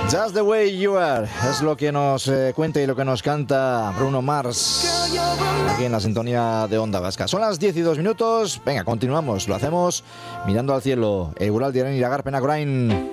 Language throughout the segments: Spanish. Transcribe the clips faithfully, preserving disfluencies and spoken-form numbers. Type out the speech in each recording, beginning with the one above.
Just the way you are es lo que nos eh, cuenta y lo que nos canta Bruno Mars aquí en la sintonía de Onda Vasca. Son las diez y dos minutos. Venga, continuamos. Lo hacemos mirando al cielo. Eguraldiaren iragarpenak orain.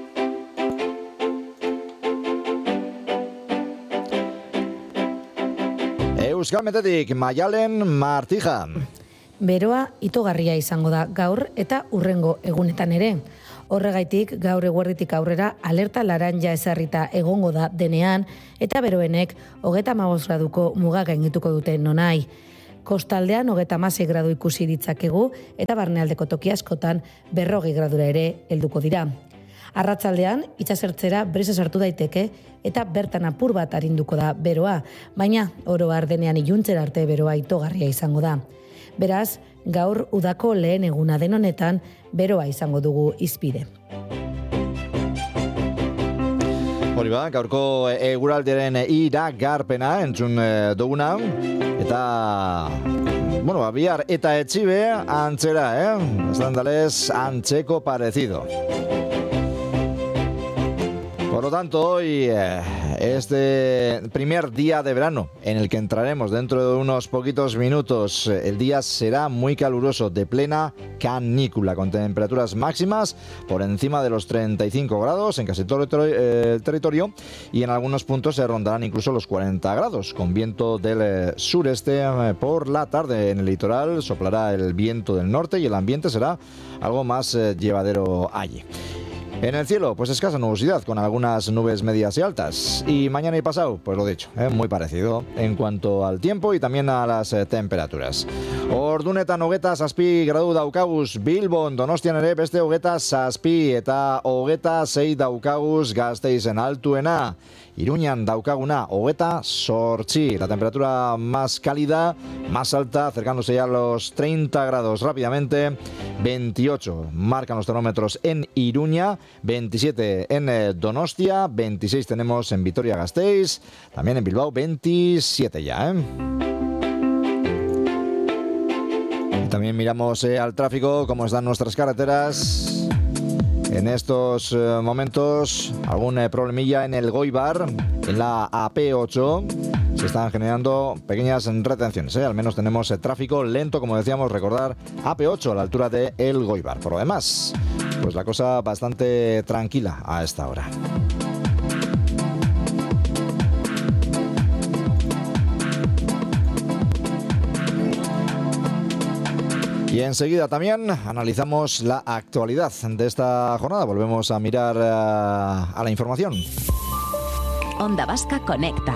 Euskal Metetik, Maialen Martija. Beroa itogarria izango da gaur eta urrengo egunetan ere. Horregaitik gaur eguerditik aurrera alerta laranja ezarrita egongo da denean eta beroenek hogeita hamabost graduko muga gaindituko dute nonai. Kostaldean hogeita hamasei gradu ikusi ditzakegu eta barnealdeko toki askotan berrogei gradura ere helduko dira. Arratsaldean itsasertzera brisa sartu daiteke eta bertan apur bat arinduko da beroa, baina oro har denean iluntzera arte beroa itogarria izango da. Beraz, gaur udako lehen eguna den honetan beroa izango dugu hizpide. Hori ba, gaurko eguraldiaren iragarpena entzun duguna eta bueno, bihar eta etxibe antzera, eh? Estandales antzeko parecido. Por lo tanto, hoy, eh, este primer día de verano, en el que entraremos dentro de unos poquitos minutos, el día será muy caluroso, de plena canícula, con temperaturas máximas por encima de los treinta y cinco grados en casi todo el, ter- el territorio, y en algunos puntos se rondarán incluso los cuarenta grados, con viento del eh, sureste. Eh, por la tarde en el litoral soplará el viento del norte y el ambiente será algo más eh, llevadero allí. En el cielo, pues escasa nubosidad, con algunas nubes medias y altas. Y mañana y pasado, pues lo dicho, ¿eh? Muy parecido en cuanto al tiempo y también a las eh, temperaturas. Ordunetan hogeta zazpi gradu daukaguz Bilbon, Donostian ere beste hogeta zazpi eta hogeta sei daukaguz Gasteizen. Altuena Iruñan daukaguna hogeta zortzi. La temperatura más cálida, más alta, acercándose ya a los treinta grados rápidamente. veintiocho marcan los termómetros en Iruña, veintisiete en Donostia, veintiséis tenemos en Vitoria-Gasteiz, también en Bilbao veintisiete ya, ¿eh? Y también miramos eh, al tráfico, cómo están nuestras carreteras. En estos eh, momentos, algún eh, problemilla en el Goibar, en la A P ocho. Se están generando pequeñas retenciones, ¿eh? Al menos tenemos eh, tráfico lento, como decíamos, recordar A P ocho a la altura de El Goibar. Por lo demás, pues la cosa bastante tranquila a esta hora. Y enseguida también analizamos la actualidad de esta jornada. Volvemos a mirar uh, a la información. Onda Vasca Conecta.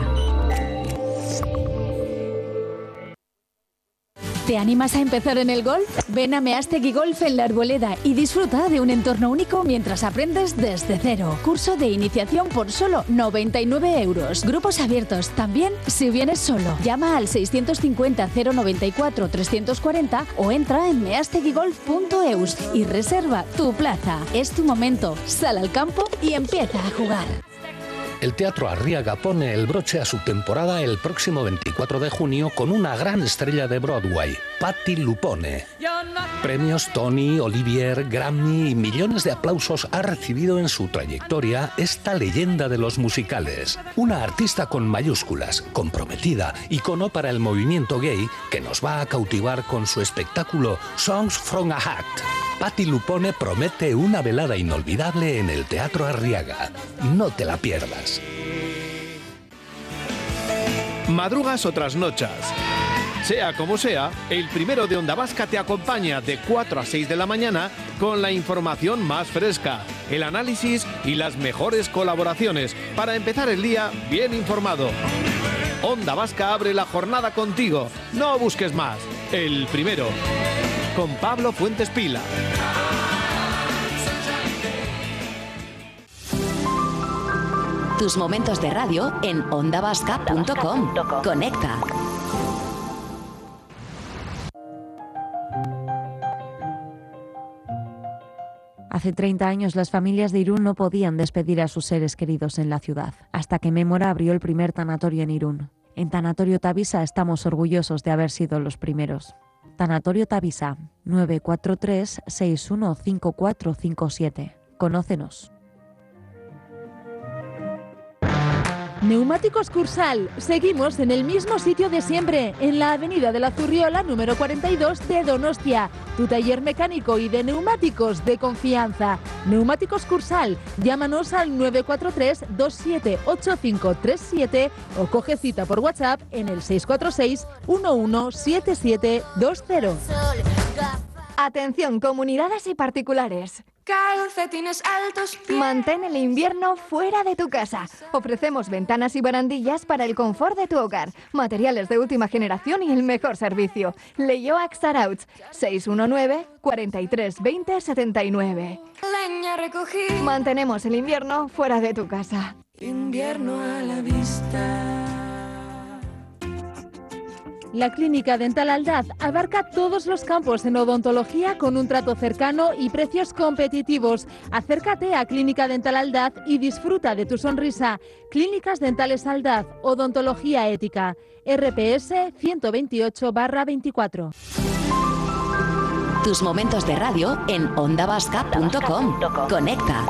¿Te animas a empezar en el golf? Ven a Meastegui Golf en La Arboleda y disfruta de un entorno único mientras aprendes desde cero. Curso de iniciación por solo noventa y nueve euros. Grupos abiertos también si vienes solo. Llama al seiscientos cincuenta cero noventa y cuatro trescientos cuarenta o entra en measteguigolf punto eus y reserva tu plaza. Es tu momento. Sal al campo y empieza a jugar. El Teatro Arriaga pone el broche a su temporada el próximo veinticuatro de junio con una gran estrella de Broadway, Patti Lupone. Premios Tony, Olivier, Grammy y millones de aplausos ha recibido en su trayectoria esta leyenda de los musicales. Una artista con mayúsculas, comprometida, icono para el movimiento gay que nos va a cautivar con su espectáculo Songs from a Heart. Patti Lupone promete una velada inolvidable en el Teatro Arriaga. No te la pierdas. Madrugas o trasnochas. Sea como sea, el primero de Onda Vasca te acompaña de cuatro a seis de la mañana con la información más fresca, el análisis y las mejores colaboraciones para empezar el día bien informado. Onda Vasca abre la jornada contigo. No busques más. El primero. Con Pablo Fuentes Pila. Tus momentos de radio en onda vasca punto com. Conecta. Hace treinta años las familias de Irún no podían despedir a sus seres queridos en la ciudad, hasta que Mémora abrió el primer tanatorio en Irún. En Tanatorio Tavisa estamos orgullosos de haber sido los primeros. Tanatorio Tavisa, nueve cuatro tres seis uno cinco cuatro cinco siete. Conócenos. Neumáticos Cursal. Seguimos en el mismo sitio de siempre, en la avenida de la Zurriola, número cuarenta y dos de Donostia. Tu taller mecánico y de neumáticos de confianza. Neumáticos Cursal. Llámanos al nueve cuatro tres, dos siete ocho cinco tres siete o coge cita por WhatsApp en el seis cuatro seis, uno uno siete siete dos cero. Atención, comunidades y particulares. Calcetines altos. Mantén el invierno fuera de tu casa. Ofrecemos ventanas y barandillas para el confort de tu hogar, materiales de última generación y el mejor servicio. Leioac Sarauch, seis uno nueve, cuatro tres dos cero, siete nueve. Leña recogí. Mantenemos el invierno fuera de tu casa. Invierno a la vista. La Clínica Dental Aldaz abarca todos los campos en odontología con un trato cercano y precios competitivos. Acércate a Clínica Dental Aldaz y disfruta de tu sonrisa. Clínicas Dentales Aldaz, odontología ética. R P S ciento veintiocho barra veinticuatro. Tus momentos de radio en onda vasca punto com. Conecta.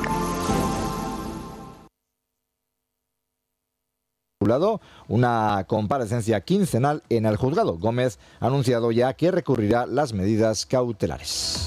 Una comparecencia quincenal en el juzgado. Gómez ha anunciado ya que recurrirá las medidas cautelares.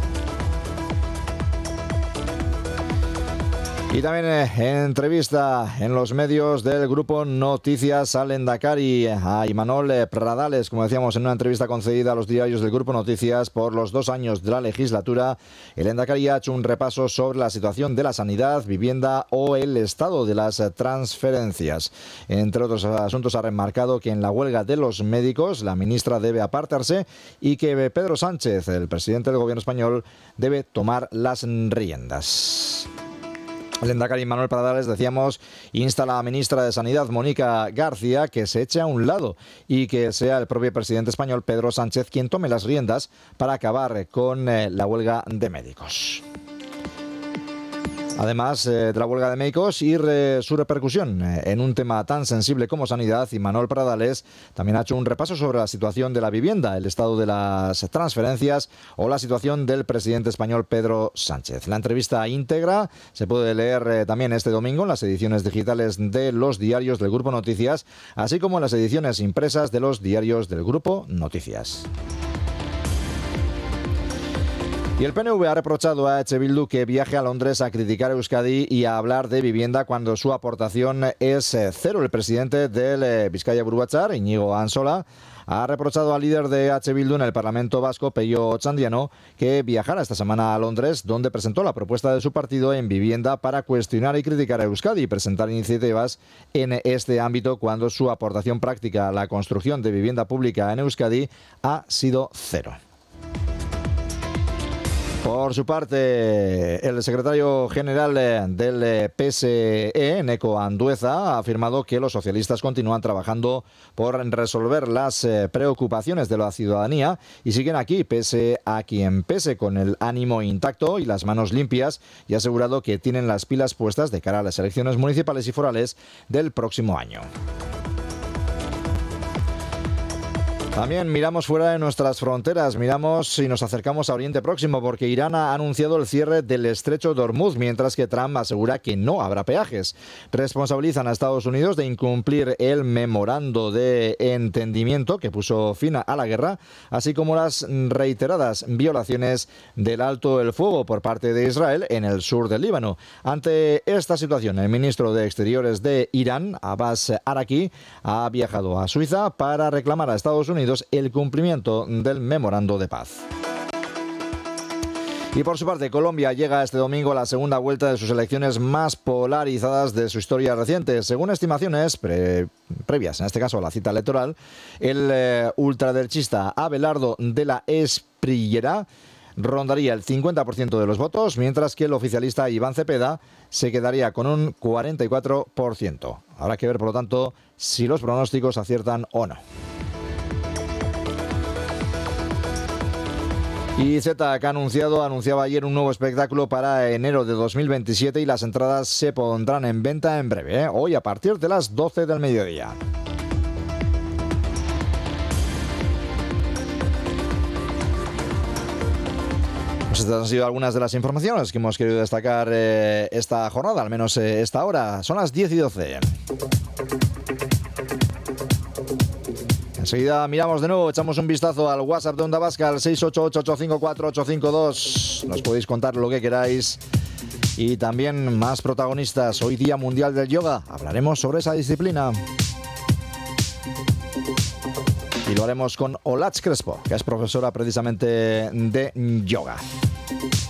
Y también eh, entrevista en los medios del grupo Noticias al Lehendakari, a Imanol Pradales, como decíamos, en una entrevista concedida a los diarios del grupo Noticias por los dos años de la legislatura. El Lehendakari ha hecho un repaso sobre la situación de la sanidad, vivienda o el estado de las transferencias. Entre otros asuntos ha remarcado que en la huelga de los médicos la ministra debe apartarse y que Pedro Sánchez, el presidente del gobierno español, debe tomar las riendas. El Lehendakari Manuel Pradales, decíamos, insta a la ministra de Sanidad, Mónica García, que se eche a un lado y que sea el propio presidente español, Pedro Sánchez, quien tome las riendas para acabar con eh, la huelga de médicos. Además eh, de la huelga de médicos y re, su repercusión eh, en un tema tan sensible como sanidad, Imanol Pradales también ha hecho un repaso sobre la situación de la vivienda, el estado de las transferencias o la situación del presidente español Pedro Sánchez. La entrevista íntegra se puede leer eh, también este domingo en las ediciones digitales de los diarios del Grupo Noticias, así como en las ediciones impresas de los diarios del Grupo Noticias. Y el P N V ha reprochado a H. Bildu que viaje a Londres a criticar a Euskadi y a hablar de vivienda cuando su aportación es cero. El presidente del Bizkaia Buru Batzar, Iñigo Ansola, ha reprochado al líder de H. Bildu en el Parlamento Vasco, Peio Otxandiano, que viajara esta semana a Londres, donde presentó la propuesta de su partido en vivienda para cuestionar y criticar a Euskadi y presentar iniciativas en este ámbito cuando su aportación práctica a la construcción de vivienda pública en Euskadi ha sido cero. Por su parte, el secretario general del P S E, Eneko Andueza, ha afirmado que los socialistas continúan trabajando por resolver las preocupaciones de la ciudadanía y siguen aquí, pese a quien pese, con el ánimo intacto y las manos limpias, y ha asegurado que tienen las pilas puestas de cara a las elecciones municipales y forales del próximo año. También miramos fuera de nuestras fronteras, miramos y nos acercamos a Oriente Próximo porque Irán ha anunciado el cierre del estrecho de Hormuz, mientras que Trump asegura que no habrá peajes. Responsabilizan a Estados Unidos de incumplir el memorando de entendimiento que puso fin a la guerra, así como las reiteradas violaciones del alto el fuego por parte de Israel en el sur del Líbano. Ante esta situación, el ministro de Exteriores de Irán, Abbas Araki, ha viajado a Suiza para reclamar a Estados Unidos el cumplimiento del memorando de paz. Y por su parte, Colombia llega este domingo a la segunda vuelta de sus elecciones más polarizadas de su historia reciente. Según estimaciones pre- previas, en este caso a la cita electoral, el eh, ultraderechista Abelardo de la Espriellera rondaría el cincuenta por ciento de los votos, mientras que el oficialista Iván Cepeda se quedaría con un cuarenta y cuatro por ciento. Habrá que ver, por lo tanto, si los pronósticos aciertan o no. Y Z, que ha anunciado, anunciaba ayer un nuevo espectáculo para enero de dos mil veintisiete y las entradas se pondrán en venta en breve, ¿eh? Hoy a partir de las doce del mediodía. Pues estas han sido algunas de las informaciones que hemos querido destacar eh, esta jornada, al menos eh, esta hora. Son las diez y doce. Enseguida miramos de nuevo, echamos un vistazo al WhatsApp de Onda Vasca, al seis ocho ocho, ocho cinco cuatro, ocho cinco dos. Nos podéis contar lo que queráis. Y también más protagonistas. Hoy Día Mundial del Yoga. Hablaremos sobre esa disciplina. Y lo haremos con Olatz Crespo, que es profesora precisamente de yoga.